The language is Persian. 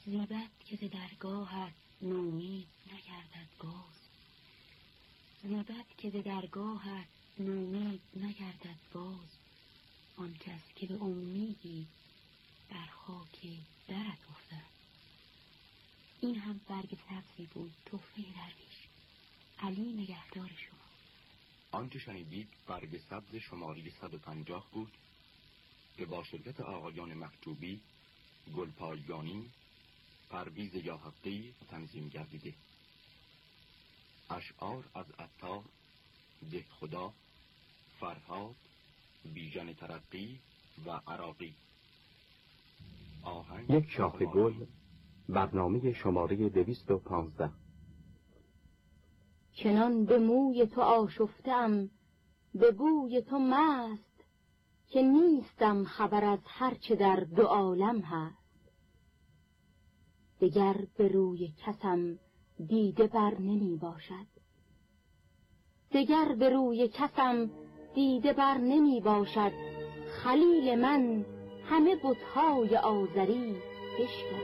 زیبد که ز درگاهت نومید نگردد باز، زیبد که ز درگاهت نومید نگردد باز. آن کس که به امیدی بر خاک درت افتد. این هم برگ سبزی بود، تحفه درویش. علی نگهدار شما. آنچه شنیدید برگ سبز شماره 150 بود که با شرکت آقایان محجوبی، گلپایگانی، پرویز یاحقی تنظیم گردیده. اشعار از عطار، دهخدا، فرهاد، بیژن ترقی و عراقی. یک شاخه گل، برنامه شماره 215. چنان به موی تو آشفتم، به بوی تو مست، که نیستم خبر از هرچه در دو عالم هست. دگر به روی کسم دیده بر نمی باشد، دگر به روی کسم دیده بر نمی باشد. خلیل من همه بت‌های آزری بشکن.